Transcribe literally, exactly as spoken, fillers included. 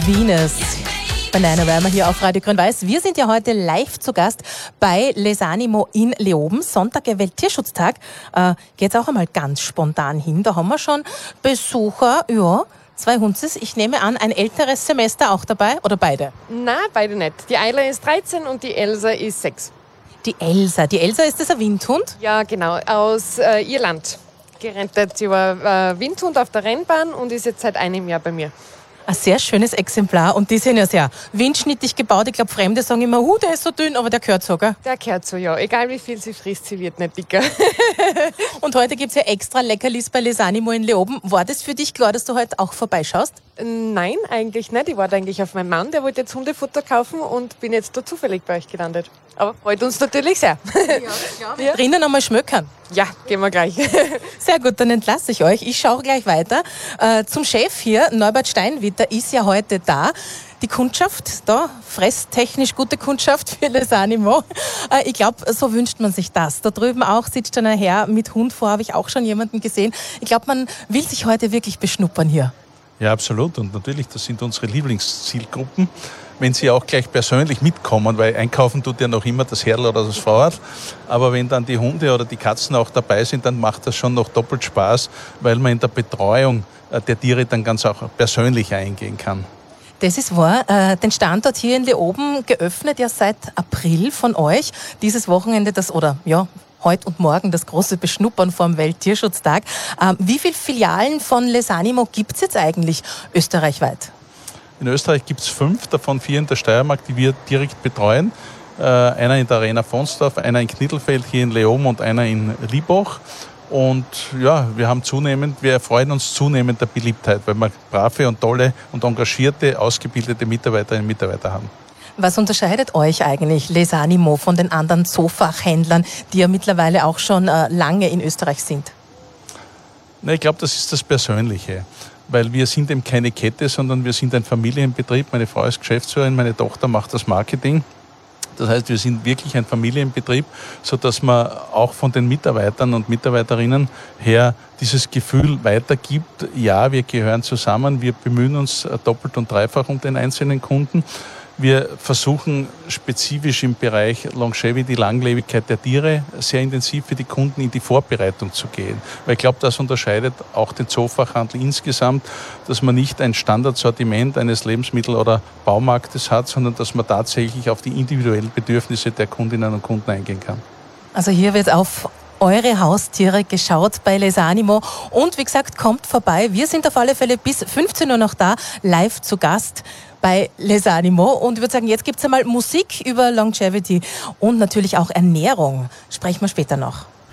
Venus. Bananarama hier auf Radio Grün-Weiß. Wir sind ja heute live zu Gast bei Les Animaux in Leoben. Sonntag, der Welttierschutztag. Äh, geht's auch einmal ganz spontan hin. Da haben wir schon Besucher, ja, zwei Hunzes. Ich nehme an, ein älteres Semester auch dabei oder beide? Nein, beide nicht. Die Ayla ist dreizehn und die Elsa ist sechs. Die Elsa. Die Elsa, ist das ein Windhund? Ja, genau. Aus äh, Irland. Gerentet. Sie war äh, Windhund auf der Rennbahn und ist jetzt seit einem Jahr bei mir. Ein sehr schönes Exemplar und die sind ja sehr windschnittig gebaut. Ich glaube, Fremde sagen immer, uh, der ist so dünn, aber der gehört sogar. Der gehört so, ja. Egal wie viel sie frisst, sie wird nicht dicker. Und heute gibt es ja extra Leckerlis bei Les Animaux in Leoben. War das für dich klar, dass du heute auch vorbeischaust? Nein, eigentlich nicht. Ich warte eigentlich auf meinen Mann, der wollte jetzt Hundefutter kaufen und bin jetzt da zufällig bei euch gelandet. Aber freut uns natürlich sehr. Ja, ja. Drinnen einmal schmökern. Ja, gehen wir gleich. Sehr gut, dann entlasse ich euch. Ich schaue gleich weiter. Äh, zum Chef hier, Norbert Steinwitter, ist ja heute da. Die Kundschaft, da, fresstechnisch gute Kundschaft für Les Animaux. Äh, ich glaube, so wünscht man sich das. Da drüben auch sitzt schon ein Herr mit Hund vor, habe ich auch schon jemanden gesehen. Ich glaube, man will sich heute wirklich beschnuppern hier. Ja, absolut. Und natürlich, das sind unsere Lieblingszielgruppen, wenn sie auch gleich persönlich mitkommen, weil einkaufen tut ja noch immer das Herrl oder das Frauerl. Aber wenn dann die Hunde oder die Katzen auch dabei sind, dann macht das schon noch doppelt Spaß, weil man in der Betreuung der Tiere dann ganz auch persönlich eingehen kann. Das ist wahr. Äh, den Standort hier in Leoben geöffnet ja seit April von euch. Dieses Wochenende, das, oder ja, heute und morgen das große Beschnuppern vom Welttierschutztag. Ähm, wie viele Filialen von Les Animaux gibt es jetzt eigentlich österreichweit? In Österreich gibt es fünf, davon vier in der Steiermark, die wir direkt betreuen. Äh, einer in der Arena Fonsdorf, einer in Knittelfeld, hier in Leoben und einer in Liebach. Und ja, wir haben zunehmend, wir erfreuen uns zunehmend der Beliebtheit, weil wir brave und tolle und engagierte, ausgebildete Mitarbeiterinnen und Mitarbeiter haben. Was unterscheidet euch eigentlich, Les Animaux, von den anderen Zoofachhändlern, die ja mittlerweile auch schon äh, lange in Österreich sind? Na, ich glaube, das ist das Persönliche. Weil wir sind eben keine Kette, sondern wir sind ein Familienbetrieb. Meine Frau ist Geschäftsführerin, meine Tochter macht das Marketing. Das heißt, wir sind wirklich ein Familienbetrieb, sodass man auch von den Mitarbeitern und Mitarbeiterinnen her dieses Gefühl weitergibt, ja, wir gehören zusammen, wir bemühen uns doppelt und dreifach um den einzelnen Kunden. Wir versuchen spezifisch im Bereich Longevity, Langlebigkeit der Tiere, sehr intensiv für die Kunden in die Vorbereitung zu gehen. Weil ich glaube, das unterscheidet auch den Zoofachhandel insgesamt, dass man nicht ein Standardsortiment eines Lebensmittel- oder Baumarktes hat, sondern dass man tatsächlich auf die individuellen Bedürfnisse der Kundinnen und Kunden eingehen kann. Also hier wird auf eure Haustiere geschaut bei Les Animaux. Und wie gesagt, kommt vorbei. Wir sind auf alle Fälle bis fünfzehn Uhr noch da, live zu Gast bei Les Animaux. Und ich würde sagen, jetzt gibt es einmal Musik über Longevity und natürlich auch Ernährung. Sprechen wir später noch.